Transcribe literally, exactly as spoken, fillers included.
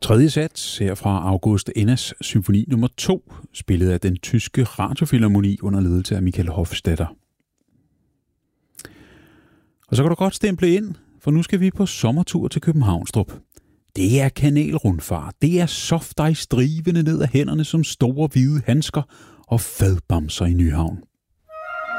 Tredje sats her fra August Ennas symfoni nummer to, spillet af den tyske radiofilharmoni under ledelse af Michael Hofstadter. Og så kan du godt stemple ind, for nu skal vi på sommertur til Københavnstrup. Det er kanalrundfart, det er softice drivende ned af hænderne som store hvide handsker og fadbamser i Nyhavn.